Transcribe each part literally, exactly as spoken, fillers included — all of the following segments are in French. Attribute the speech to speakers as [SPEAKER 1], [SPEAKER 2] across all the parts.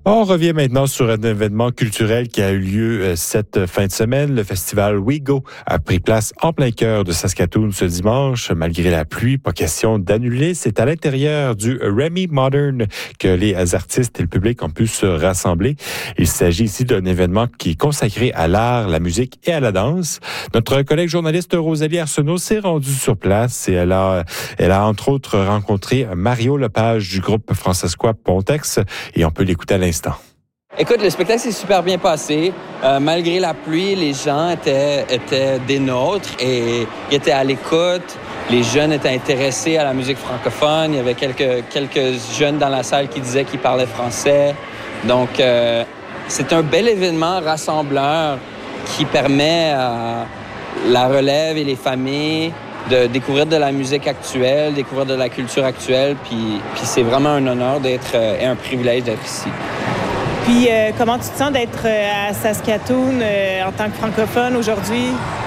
[SPEAKER 1] On revient maintenant sur un événement culturel qui a eu lieu cette fin de semaine. Le festival We Go a pris place en plein cœur de Saskatoon ce dimanche. Malgré la pluie, pas question d'annuler. C'est à l'intérieur du Remy Modern que les artistes et le public ont pu se rassembler. Il s'agit ici d'un événement qui est consacré à l'art, la musique et à la danse. Notre collègue journaliste Rosalie Arsenault s'est rendue sur place et elle a, elle a entre autres rencontré Mario Lepage du groupe francescois Pontex et on peut l'écouter à l'instant.
[SPEAKER 2] Écoute, le spectacle s'est super bien passé. Euh, malgré la pluie, les gens étaient, étaient des nôtres et ils étaient à l'écoute. Les jeunes étaient intéressés à la musique francophone. Il y avait quelques, quelques jeunes dans la salle qui disaient qu'ils parlaient français. Donc, euh, c'est un bel événement rassembleur qui permet à la relève et les familles de découvrir de la musique actuelle, découvrir de la culture actuelle. Puis, puis c'est vraiment un honneur d'être et un privilège d'être ici.
[SPEAKER 3] Puis, euh, comment tu te sens d'être euh, à Saskatoon euh, en tant que francophone aujourd'hui?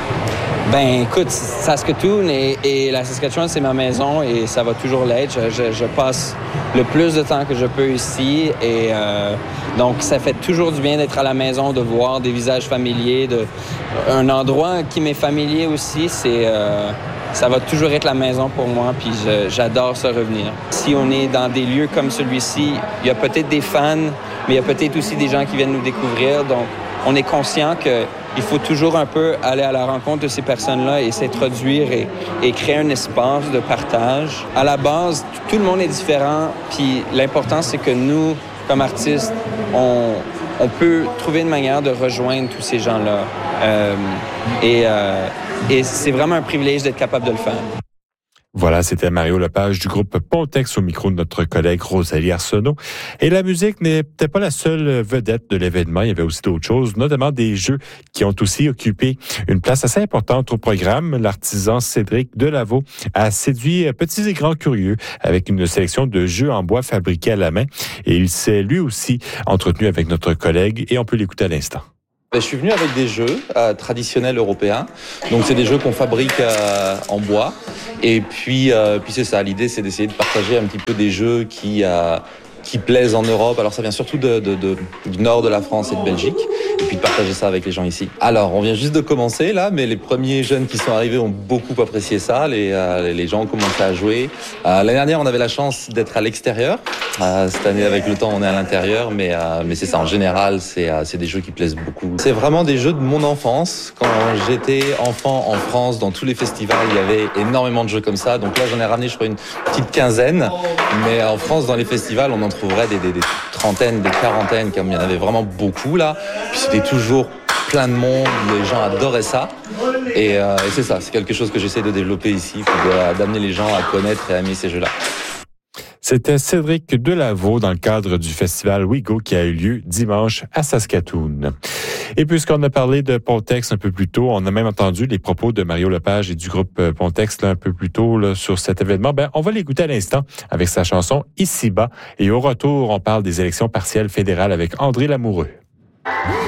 [SPEAKER 2] Ben, écoute, Saskatoon et, et la Saskatchewan, c'est ma maison et ça va toujours l'être. Je, je, je passe le plus de temps que je peux ici et euh, donc ça fait toujours du bien d'être à la maison, de voir des visages familiers, de un endroit qui m'est familier aussi. C'est euh, ça va toujours être la maison pour moi, puis je, j'adore ça revenir. Si on est dans des lieux comme celui-ci, il y a peut-être des fans, mais il y a peut-être aussi des gens qui viennent nous découvrir. Donc, on est conscient qu'il faut toujours un peu aller à la rencontre de ces personnes-là et s'introduire et, et créer un espace de partage. À la base, tout le monde est différent, puis l'important, c'est que nous, comme artistes, on, on peut trouver une manière de rejoindre tous ces gens-là. Euh, et, euh, et c'est vraiment un privilège d'être capable de le faire.
[SPEAKER 1] Voilà, c'était Mario Lepage du groupe Pontex au micro de notre collègue Rosalie Arsenault. Et la musique n'était pas la seule vedette de l'événement. Il y avait aussi d'autres choses, notamment des jeux qui ont aussi occupé une place assez importante au programme. L'artisan Cédric Delaveau a séduit petits et grands curieux avec une sélection de jeux en bois fabriqués à la main. Et il s'est lui aussi entretenu avec notre collègue et on peut l'écouter à l'instant.
[SPEAKER 4] Je suis venu avec des jeux euh, traditionnels européens. Donc, c'est des jeux qu'on fabrique euh, en bois. Et puis, euh, puis c'est ça. L'idée, c'est d'essayer de partager un petit peu des jeux qui, euh, qui plaisent en Europe. Alors, ça vient surtout de, de, de, du nord de la France et de Belgique. Et puis de partager ça avec les gens ici. Alors, on vient juste de commencer là, mais les premiers jeunes qui sont arrivés ont beaucoup apprécié ça. Les, euh, les gens ont commencé à jouer. Euh, l'année dernière, on avait la chance d'être à l'extérieur. Euh, cette année, avec le temps, on est à l'intérieur, mais euh, mais c'est ça. En général, c'est euh, c'est des jeux qui plaisent beaucoup. C'est vraiment des jeux de mon enfance. Quand j'étais enfant en France, dans tous les festivals, il y avait énormément de jeux comme ça. Donc là, j'en ai ramené, je crois, une petite quinzaine. Mais en France, dans les festivals, on en trouverait des, des, des trentaines, des quarantaines, comme il y en avait vraiment beaucoup là. Puis c'était toujours plein de monde. Les gens adoraient ça. Et, euh, et c'est ça. C'est quelque chose que j'essaie de développer ici, pour d'amener les gens à connaître et à aimer ces jeux-là.
[SPEAKER 1] C'était Cédric Delaveau dans le cadre du festival We Go qui a eu lieu dimanche à Saskatoon. Et puisqu'on a parlé de Pontex un peu plus tôt, on a même entendu les propos de Mario Lepage et du groupe Pontex là, un peu plus tôt là, sur cet événement. Ben, on va l'écouter à l'instant avec sa chanson Ici-bas. Et au retour, on parle des élections partielles fédérales avec André Lamoureux.